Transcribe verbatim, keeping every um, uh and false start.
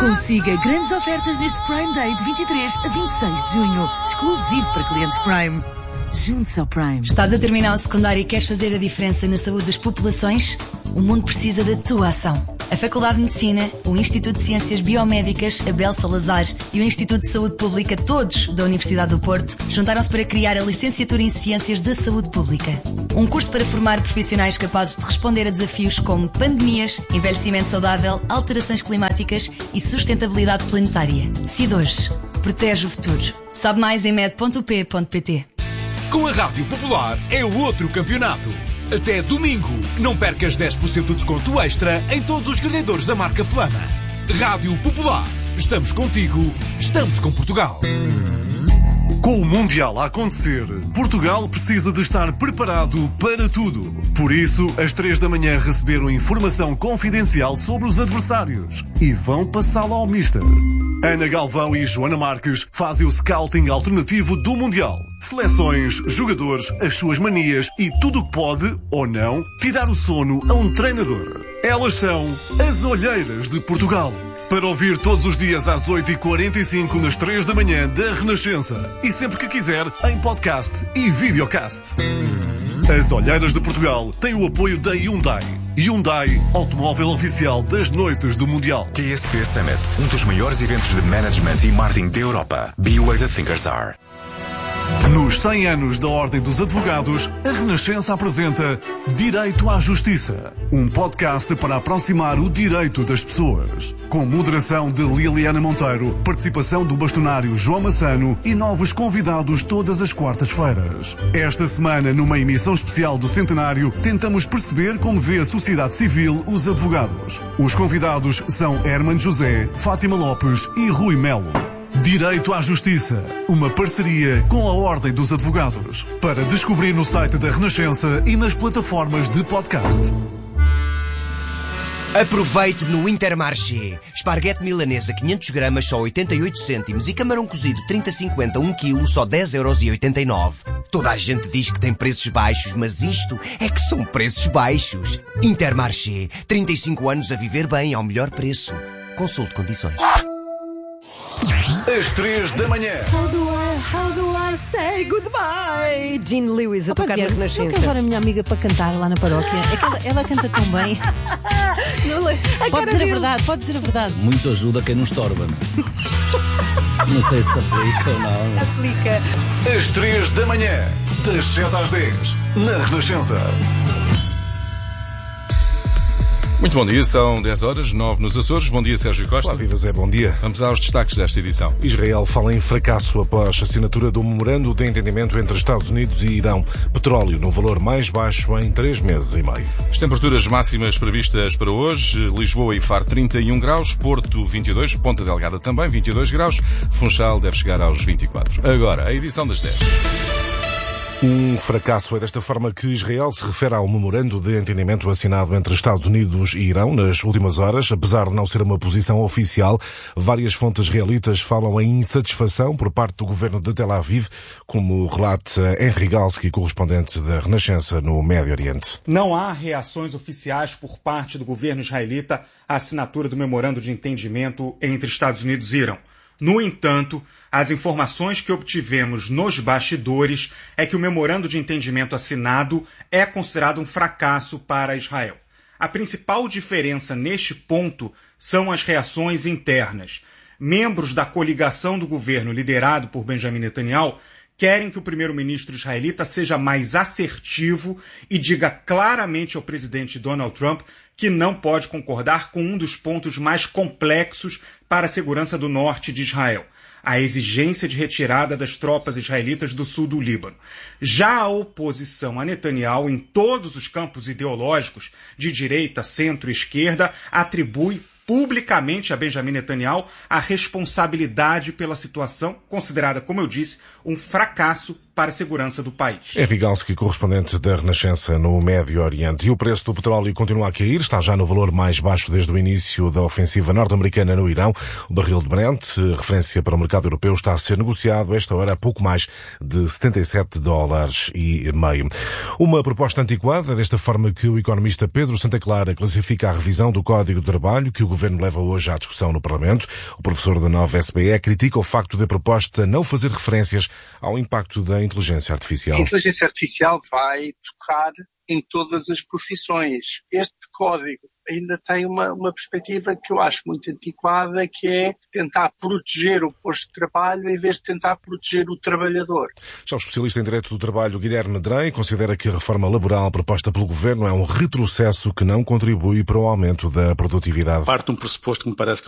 Consiga grandes ofertas neste Prime Day de vinte e três a vinte e seis de junho. Exclusivo para clientes Prime. Junte-se ao Prime. Estás a terminar o secundário e queres fazer a diferença na saúde das populações? O mundo precisa da tua ação. A Faculdade de Medicina, o Instituto de Ciências Biomédicas, Abel Salazar e o Instituto de Saúde Pública, todos da Universidade do Porto, juntaram-se para criar a Licenciatura em Ciências da Saúde Pública. Um curso para formar profissionais capazes de responder a desafios como pandemias, envelhecimento saudável, alterações climáticas e sustentabilidade planetária. Decide hoje. Protege o futuro. Sabe mais em med ponto u p ponto p t. Com a Rádio Popular é o outro campeonato. Até domingo, não percas dez por cento de desconto extra em todos os ganhadores da marca Flama. Rádio Popular. Estamos contigo, estamos com Portugal. Com o Mundial a acontecer, Portugal precisa de estar preparado para tudo. Por isso, às três da manhã receberam informação confidencial sobre os adversários e vão passá-la ao Mister. Ana Galvão e Joana Marques fazem o scouting alternativo do Mundial. Seleções, jogadores, as suas manias e tudo o que pode, ou não, tirar o sono a um treinador. Elas são as Olheiras de Portugal. Para ouvir todos os dias às oito e quarenta e cinco nas três da manhã da Renascença. E sempre que quiser, em podcast e videocast. As Olheiras de Portugal têm o apoio da Hyundai. Hyundai, automóvel oficial das noites do Mundial. Q S P Summit, um dos maiores eventos de management e marketing da Europa. Be where the thinkers are. Nos cem anos da Ordem dos Advogados, a Renascença apresenta Direito à Justiça, um podcast para aproximar o direito das pessoas. Com moderação de Liliana Monteiro, participação do bastonário João Massano e novos convidados todas as quartas-feiras. Esta semana, numa emissão especial do Centenário, tentamos perceber como vê a sociedade civil os advogados. Os convidados são Herman José, Fátima Lopes e Rui Melo. Direito à Justiça, uma parceria com a Ordem dos Advogados. Para descobrir no site da Renascença e nas plataformas de podcast. Aproveite no Intermarché. Esparguete milanesa quinhentos gramas só oitenta e oito cêntimos e camarão cozido trinta cinquenta um quilo só dez euros e oitenta e nove. Toda a gente diz que tem preços baixos, mas isto é que são preços baixos. Intermarché. trinta e cinco anos a viver bem ao melhor preço. Consulte condições. Às três da manhã. How do I, how do I say goodbye? Jean Lewis a Opa, tocar Guilherme, na Renascença. não queres levar a minha amiga para cantar lá na paróquia? É que ela, ela canta tão bem. Não, a Pode dizer dele. a verdade, pode dizer a verdade. Muito ajuda quem não estorba. Não sei se aplica ou não. Aplica. Às três da manhã. Das sete às dez. Na Renascença. Muito bom dia, são dez horas, nove nos Açores. Bom dia, Sérgio Costa. Olá, viva Zé, bom dia. Vamos aos destaques desta edição. Israel fala em fracasso após a assinatura do memorando de entendimento entre Estados Unidos e Irão. Petróleo no valor mais baixo em três meses e meio. As temperaturas máximas previstas para hoje: Lisboa e Faro trinta e um graus, Porto vinte e dois, Ponta Delgada também vinte e dois graus, Funchal deve chegar aos vinte e quatro. Agora, a edição das dez. Um fracasso é desta forma que Israel se refere ao memorando de entendimento assinado entre Estados Unidos e Irão nas últimas horas. Apesar de não ser uma posição oficial, várias fontes israelitas falam em insatisfação por parte do governo de Tel Aviv, como relata Henry Galski, correspondente da Renascença no Médio Oriente. Não há reações oficiais por parte do governo israelita à assinatura do memorando de entendimento entre Estados Unidos e Irão. No entanto, as informações que obtivemos nos bastidores é que o memorando de entendimento assinado é considerado um fracasso para Israel. A principal diferença neste ponto são as reações internas. Membros da coligação do governo liderado por Benjamin Netanyahu querem que o primeiro-ministro israelita seja mais assertivo e diga claramente ao presidente Donald Trump que não pode concordar com um dos pontos mais complexos para a segurança do norte de Israel, a exigência de retirada das tropas israelitas do sul do Líbano. Já a oposição a Netanyahu, em todos os campos ideológicos, de direita, centro e esquerda, atribui publicamente a Benjamin Netanyahu a responsabilidade pela situação, considerada, como eu disse, um fracasso para a segurança do país. Henri Galski, correspondente da Renascença no Médio Oriente. E o preço do petróleo continua a cair, está já no valor mais baixo desde o início da ofensiva norte-americana no Irão. O barril de Brent, referência para o mercado europeu, está a ser negociado a esta hora a pouco mais de setenta e sete dólares e meio. Uma proposta antiquada, desta forma que o economista Pedro Santa Clara classifica a revisão do Código de Trabalho que o Governo leva hoje à discussão no Parlamento. O professor da nova S B E critica o facto da proposta não fazer referências ao impacto da inteligência artificial. A inteligência artificial vai tocar em todas as profissões. Este código ainda tem uma, uma perspectiva que eu acho muito antiquada, que é tentar proteger o posto de trabalho em vez de tentar proteger o trabalhador. Já o especialista em Direito do Trabalho, Guilherme Drey, considera que a reforma laboral proposta pelo Governo é um retrocesso que não contribui para o aumento da produtividade. Parte de um pressuposto que me parece que